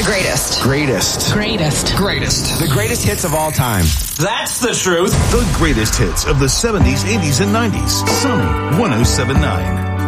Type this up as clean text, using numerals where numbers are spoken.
greatest. Greatest. Greatest. Greatest. The greatest hits of all time. That's the truth. The greatest hits of the 70s, 80s, and 90s. Sunny 107.9.